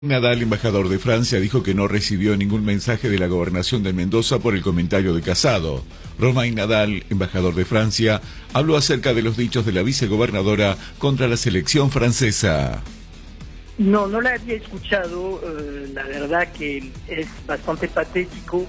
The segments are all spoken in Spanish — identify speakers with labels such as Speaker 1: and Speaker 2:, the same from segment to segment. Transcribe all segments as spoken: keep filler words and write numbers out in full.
Speaker 1: Nadal, embajador de Francia, dijo que no recibió ningún mensaje de la gobernación de Mendoza por el comentario de Casado. Romain Nadal, embajador de Francia, habló acerca de los dichos de la vicegobernadora contra la selección francesa.
Speaker 2: No, no la había escuchado, eh, la verdad que es bastante patético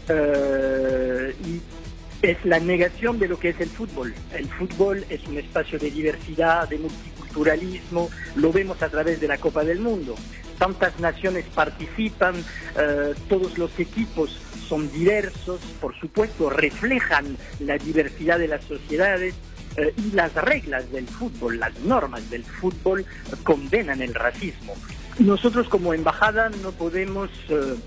Speaker 2: eh, y es la negación de lo que es el fútbol. El fútbol es un espacio de diversidad, de multiculturalismo, lo vemos a través de la Copa del Mundo. Tantas naciones participan, eh, todos los equipos son diversos, por supuesto reflejan la diversidad de las sociedades eh, y las reglas del fútbol, las normas del fútbol eh, condenan el racismo. Nosotros como embajada no podemos eh,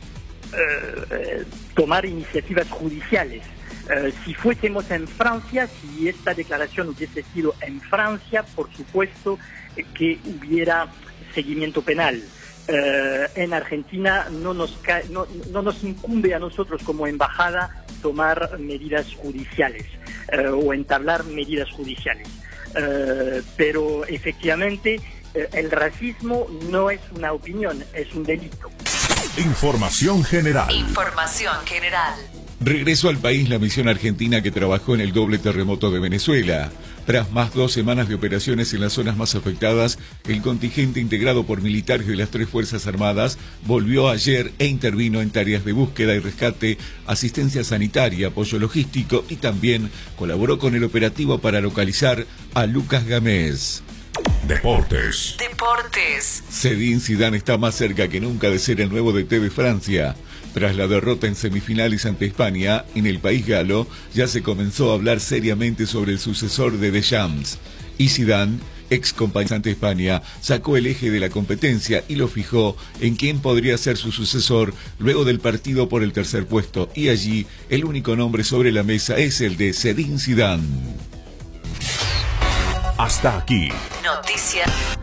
Speaker 2: eh, tomar iniciativas judiciales. Uh, si fuésemos en Francia, si esta declaración hubiese sido en Francia, por supuesto eh, que hubiera seguimiento penal. Uh, en Argentina no nos, ca no, no nos incumbe a nosotros como embajada tomar medidas judiciales uh, o entablar medidas judiciales. Uh, pero efectivamente uh, el racismo no es una opinión, es un delito.
Speaker 3: Información general.
Speaker 4: Información general.
Speaker 1: Regresó al país la misión argentina que trabajó en el doble terremoto de Venezuela. Tras más dos semanas de operaciones en las zonas más afectadas, el contingente integrado por militares de las tres Fuerzas Armadas volvió ayer e intervino en tareas de búsqueda y rescate, asistencia sanitaria, apoyo logístico y también colaboró con el operativo para localizar a Lucas Gámez.
Speaker 3: Deportes.
Speaker 4: Deportes.
Speaker 1: Zinedine Zidane está más cerca que nunca de ser el nuevo D T de Francia. Tras la derrota en semifinales ante España, en el país galo ya se comenzó a hablar seriamente sobre el sucesor de Deschamps. Y Zidane, ex compañero ante España, sacó el eje de la competencia y lo fijó en quién podría ser su sucesor luego del partido por el tercer puesto. Y allí, el único nombre sobre la mesa es el de Zinedine Zidane.
Speaker 3: Hasta aquí.
Speaker 4: Noticias.